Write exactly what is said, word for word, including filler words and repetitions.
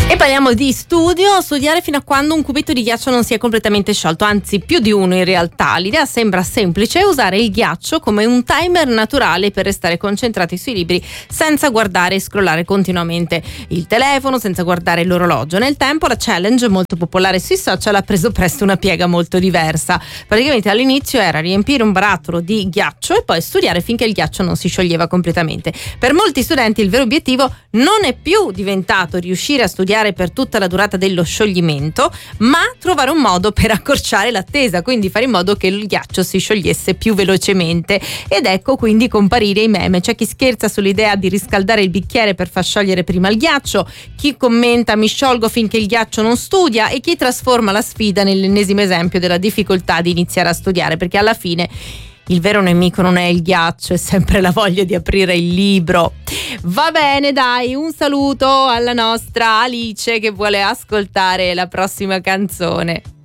E parliamo di studio, studiare fino a quando un cubetto di ghiaccio non si è completamente sciolto, anzi più di uno in realtà. L'idea sembra semplice: usare il ghiaccio come un timer naturale per restare concentrati sui libri senza guardare e scrollare continuamente il telefono, senza guardare l'orologio. Nel tempo la challenge, molto popolare sui social, ha preso presto una piega molto diversa. Praticamente all'inizio era riempire un barattolo di ghiaccio e poi studiare finché il ghiaccio non si scioglieva completamente. Per molti studenti il vero obiettivo non è più diventato riuscire a studiare per tutta la durata dello scioglimento, ma trovare un modo per accorciare l'attesa, quindi fare in modo che il ghiaccio si sciogliesse più velocemente. Ed ecco quindi comparire i meme. C'è chi scherza sull'idea di riscaldare il bicchiere per far sciogliere prima il ghiaccio, chi commenta "mi sciolgo finché il ghiaccio non studia" e chi trasforma la sfida nell'ennesimo esempio della difficoltà di iniziare a studiare, perché alla fine il vero nemico non è il ghiaccio, è sempre la voglia di aprire il libro. Va bene, dai, un saluto alla nostra Alice che vuole ascoltare la prossima canzone.